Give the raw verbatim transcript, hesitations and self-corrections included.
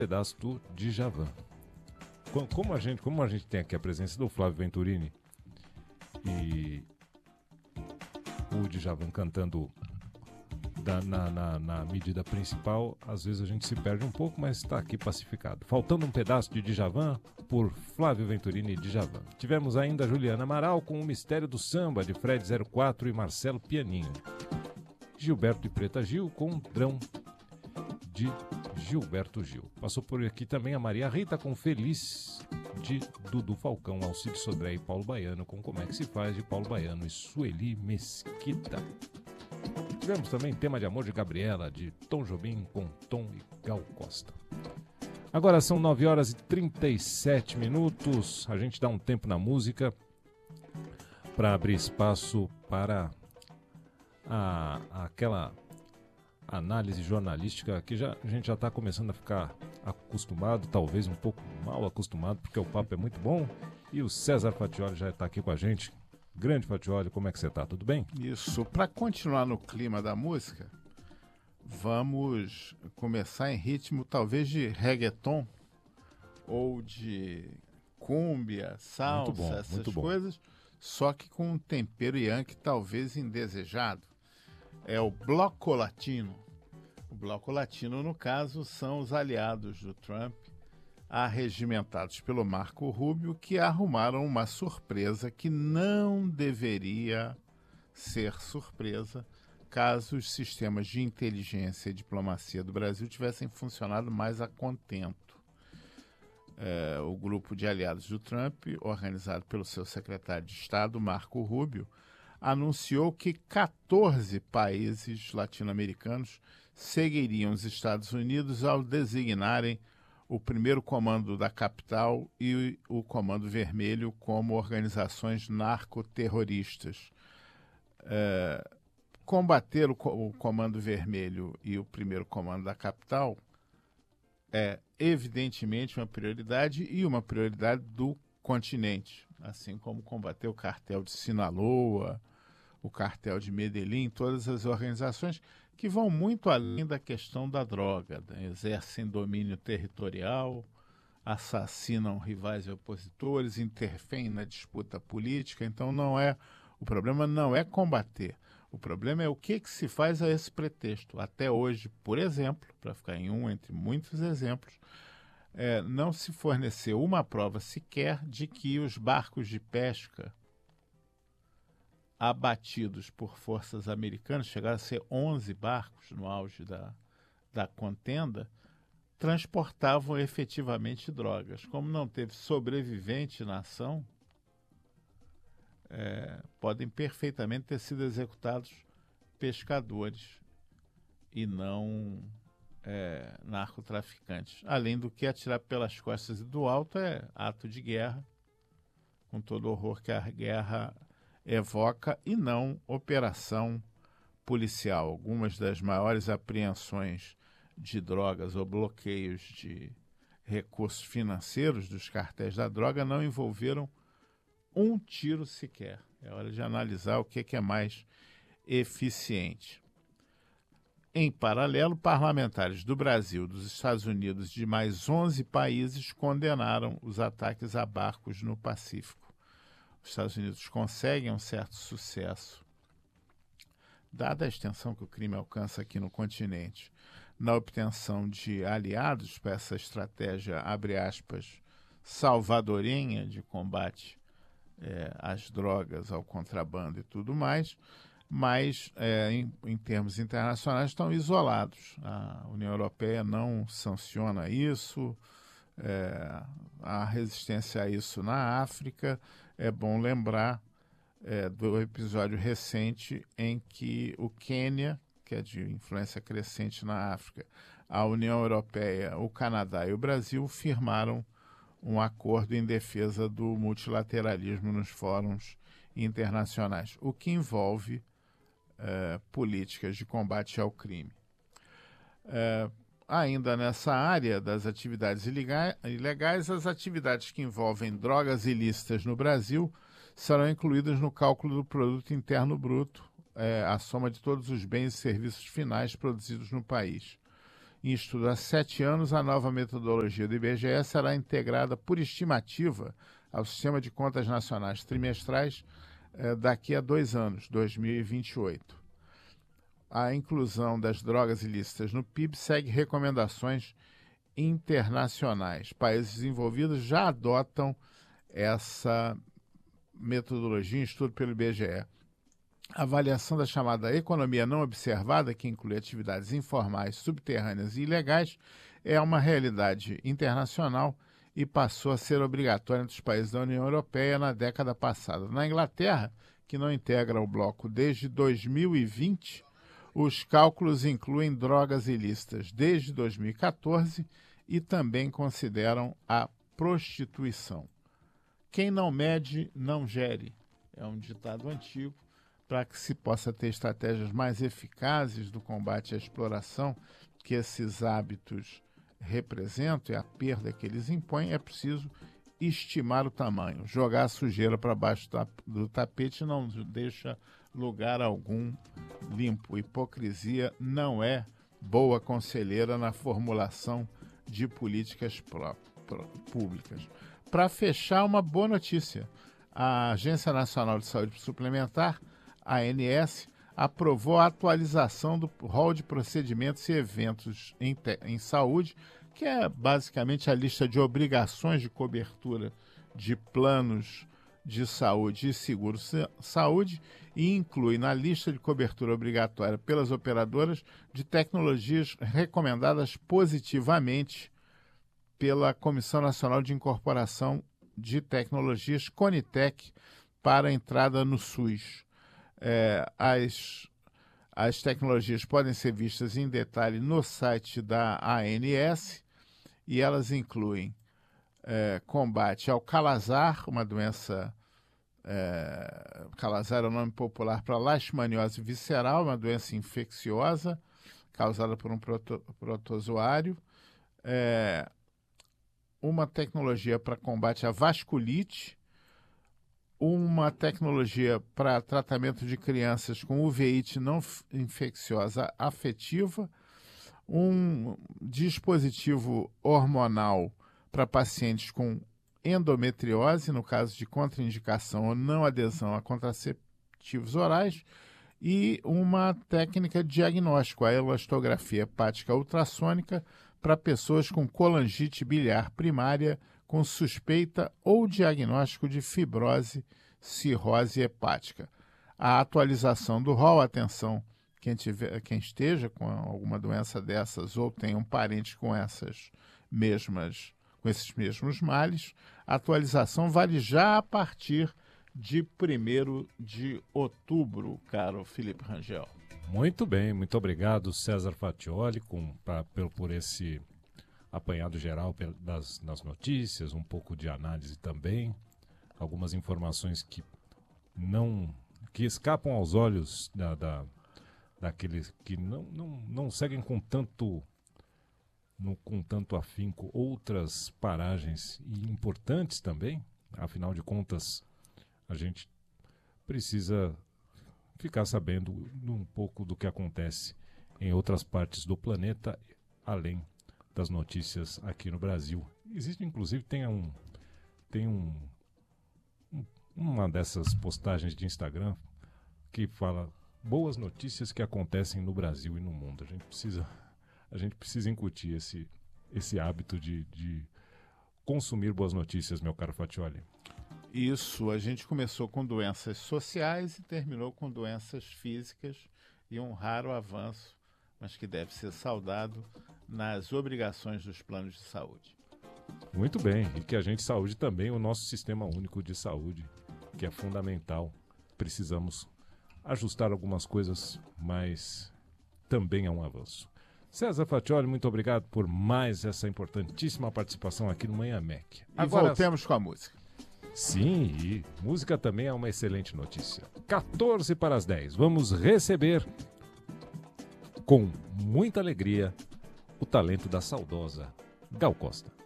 pedaço do Djavan. Como a gente, como a gente tem aqui a presença do Flávio Venturini e o Djavan cantando da, na, na, na medida principal, às vezes a gente se perde um pouco, mas está aqui pacificado. Faltando um pedaço de Djavan por Flávio Venturini e Djavan. Tivemos ainda Juliana Amaral com O Mistério do Samba, de Fred zero quatro e Marcelo Pianinho. Gilberto e Preta Gil com Drão, de Gilberto Gil. Passou por aqui também a Maria Rita com Feliz, de Dudu Falcão, Alcides Sodré e Paulo Baiano com Como é que se faz, de Paulo Baiano e Sueli Mesquita. Tivemos também Tema de Amor de Gabriela, de Tom Jobim com Tom e Gal Costa. Agora são nove horas e trinta e sete minutos. A gente dá um tempo na música para abrir espaço para a, aquela análise jornalística que já, a gente já está começando a ficar acostumado, talvez um pouco mal acostumado, porque o papo é muito bom. E o César Fatioli já está aqui com a gente. Grande Fatioli, como é que você está? Tudo bem? Isso. Para continuar no clima da música, vamos começar em ritmo talvez de reggaeton ou de cúmbia, salsa, muito bom, essas muito bom. coisas, só que com um tempero yankee talvez indesejado. É o bloco latino. O bloco latino, no caso, são os aliados do Trump, arregimentados pelo Marco Rubio, que arrumaram uma surpresa que não deveria ser surpresa caso os sistemas de inteligência e diplomacia do Brasil tivessem funcionado mais a contento. É, o grupo de aliados do Trump, organizado pelo seu secretário de Estado, Marco Rubio, anunciou que quatorze países latino-americanos seguiriam os Estados Unidos ao designarem o primeiro comando da capital e o Comando Vermelho como organizações narcoterroristas. É, combater o, o Comando Vermelho e o primeiro comando da capital é evidentemente uma prioridade e uma prioridade do continente, assim como combater o cartel de Sinaloa, o cartel de Medellín, todas as organizações que vão muito além da questão da droga, né? Exercem domínio territorial, assassinam rivais e opositores, interferem na disputa política. Então não é, o problema não é combater, o problema é o que, que se faz a esse pretexto. Até hoje, por exemplo, para ficar em um entre muitos exemplos, é, não se forneceu uma prova sequer de que os barcos de pesca abatidos por forças americanas, chegaram a ser onze barcos no auge da, da contenda, transportavam efetivamente drogas. Como não teve sobrevivente na ação, é, podem perfeitamente ter sido executados pescadores e não é, narcotraficantes. Além do que atirar pelas costas e do alto é ato de guerra, com todo o horror que a guerra evoca, e não operação policial. Algumas das maiores apreensões de drogas ou bloqueios de recursos financeiros dos cartéis da droga não envolveram um tiro sequer. É hora de analisar o que é mais eficiente. Em paralelo, parlamentares do Brasil, dos Estados Unidos e de mais onze países condenaram os ataques a barcos no Pacífico. Os Estados Unidos conseguem um certo sucesso, dada a extensão que o crime alcança aqui no continente, na obtenção de aliados para essa estratégia, abre aspas, salvadorenha de combate é, às drogas, ao contrabando e tudo mais, mas é, em, em termos internacionais estão isolados. A União Europeia não sanciona isso, é, há resistência a isso na África. É bom lembrar é, do episódio recente em que o Quênia, que é de influência crescente na África, a União Europeia, o Canadá e o Brasil firmaram um acordo em defesa do multilateralismo nos fóruns internacionais, o que envolve é, políticas de combate ao crime. É, ainda nessa área das atividades ilegais, as atividades que envolvem drogas ilícitas no Brasil serão incluídas no cálculo do Produto Interno Bruto, é, a soma de todos os bens e serviços finais produzidos no país. Em estudo há sete anos, a nova metodologia do I B G E será integrada por estimativa ao Sistema de Contas Nacionais Trimestrais eh, daqui a dois anos, dois mil e vinte e oito. A inclusão das drogas ilícitas no P I B segue recomendações internacionais. Países desenvolvidos já adotam essa metodologia em estudo pelo I B G E. A avaliação da chamada economia não observada, que inclui atividades informais, subterrâneas e ilegais, é uma realidade internacional e passou a ser obrigatória entre os países da União Europeia na década passada. Na Inglaterra, que não integra o bloco desde dois mil e vinte, os cálculos incluem drogas ilícitas desde dois mil e quatorze e também consideram a prostituição. Quem não mede, não gere. É um ditado antigo. Para que se possa ter estratégias mais eficazes do combate à exploração que esses hábitos representam e a perda que eles impõem, é preciso estimar o tamanho. Jogar a sujeira para baixo do tapete não deixa lugar algum limpo. Hipocrisia não é boa conselheira na formulação de políticas pró- pró- públicas. Para fechar, uma boa notícia. A Agência Nacional de Saúde Suplementar, a ANS, aprovou a atualização do rol de procedimentos e eventos em, te- em saúde, que é basicamente a lista de obrigações de cobertura de planos de saúde e seguro-saúde, e inclui na lista de cobertura obrigatória pelas operadoras de tecnologias recomendadas positivamente pela Comissão Nacional de Incorporação de Tecnologias, CONITEC, para a entrada no SUS. É, as, as tecnologias podem ser vistas em detalhe no site da A N S e elas incluem é, combate ao calazar, uma doença, é, calazar é o nome popular para leishmaniose visceral, uma doença infecciosa causada por um proto, protozoário, é, uma tecnologia para combate à vasculite, uma tecnologia para tratamento de crianças com uveíte não infecciosa afetiva, um dispositivo hormonal para pacientes com endometriose, no caso de contraindicação ou não adesão a contraceptivos orais, e uma técnica de diagnóstico, a elastografia hepática ultrassônica, para pessoas com colangite biliar primária com suspeita ou diagnóstico de fibrose, cirrose hepática. A atualização do rol, atenção, quem, tiver, quem esteja com alguma doença dessas ou tem um parente com essas mesmas, com esses mesmos males, a atualização vale já a partir de primeiro de outubro, caro Felipe Rangel. Muito bem, muito obrigado, César Fatioli, com, pra, por, por esse apanhado geral das, das notícias, um pouco de análise também, algumas informações que não que escapam aos olhos da, da, daqueles que não, não, não seguem com tanto, no, com tanto afinco outras paragens e importantes também. Afinal de contas, a gente precisa ficar sabendo um pouco do que acontece em outras partes do planeta, além das notícias aqui no Brasil. Existe, inclusive, tem um tem um, um uma dessas postagens de Instagram que fala boas notícias que acontecem no Brasil e no mundo. A gente precisa a gente precisa incutir esse esse hábito de, de consumir boas notícias, meu caro Fatioli. Isso, a gente começou com doenças sociais e terminou com doenças físicas, e um raro avanço, mas que deve ser saudado, nas obrigações dos planos de saúde. Muito bem, e que a gente saúde também o nosso sistema único de saúde, que é fundamental. Precisamos ajustar algumas coisas, mas também é um avanço. César Fatioli, muito obrigado por mais essa importantíssima participação aqui no Manhã M E C. E Agora, voltemos com a música. Sim, e música também é uma excelente notícia. quatorze para as dez. Vamos receber, com muita alegria, o talento da saudosa Gal Costa.